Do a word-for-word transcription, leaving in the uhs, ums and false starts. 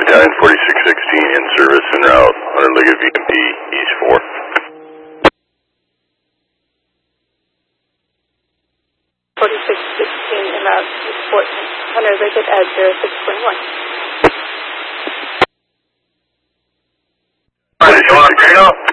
Battalion forty-six sixteen in service en route, Hunter Liggett V M P, East four. forty-six sixteen en route, East four, Hunter Liggett at zero six point one. forty-six sixteen.